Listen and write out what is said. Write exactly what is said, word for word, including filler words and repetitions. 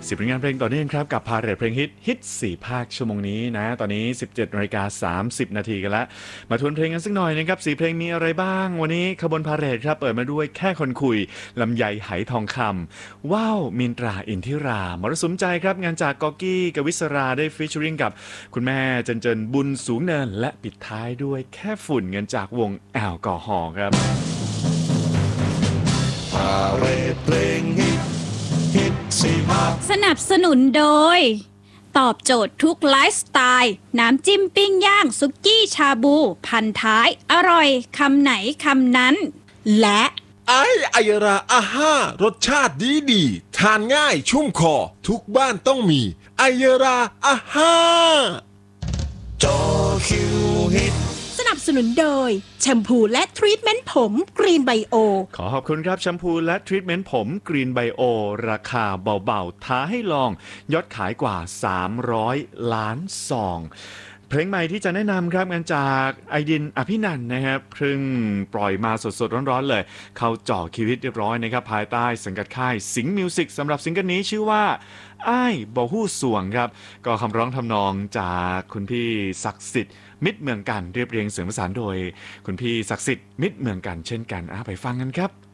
สิบผลงานเพลงต่อเนื่องครับกับพาเหรดเพลงฮิตฮิตสี่ภาคชั่วโมงนี้นะตอนนี้ สิบเจ็ดนาฬิกาสามสิบนาทีกันแล้วมาทวนเพลงกันสักหน่อยนะครับสี่เพลงมีอะไรบ้างวันนี้ขบวนพาเหรดครับเปิดมาด้วยแค่คนคุยลำไยไหทองคำว้าวมินตราอินทิรามรสุมใจครับงานจากกอกี้กวิศราได้ฟีเจอริงกับคุณแม่เจนเจนบุญสูงเนินและปิดท้ายด้วยแค่ฝุ่นเงินจากวงแอลกอฮอล์ครับพาเหรดเพลงฮิตฮิตสี่ภาคสนับสนุนโดยตอบโจทย์ทุกไลฟ์สไตล์น้ำจิ้มปิ้งย่างสุกี้ชาบูพันท้ายอร่อยคำไหนคำนั้นและไอไอยราอาห้ารสชาติดีดีทานง่ายชุ่มคอทุกบ้านต้องมีไอยราอาห้าจอคิวฮิตสนับสนุนโดยแชมพูและทรีทเมนต์ผมกรีนไบโอขอขอบคุณครับแชมพูและทรีทเมนต์ผมกรีนไบโอราคาเบาๆท้าให้ลองยอดขายกว่าสามร้อยล้านซองเพลงใหม่ที่จะแนะนำครับงานจากไอดินอภินันท์นะครับเพิ่งปล่อยมาสดๆร้อนๆเลยเข้าจ่อคิวฮิตเรียบร้อยนะครับภายใต้สังกัดค่ายสิงห์มิวสิกสำหรับซิงเกิลนี้ชื่อว่าอ้ายบ่ฮู้สวงครับก็คำร้องทำนองจากคุณพี่ศักดิ์สิทธิ์มิตรเมืองกันเรียบเรียงเสียงประสานโดยคุณพี่ศักดิ์สิทธิ์มิตรเมืองกันเช่นกันอ่ะไปฟังกันครับ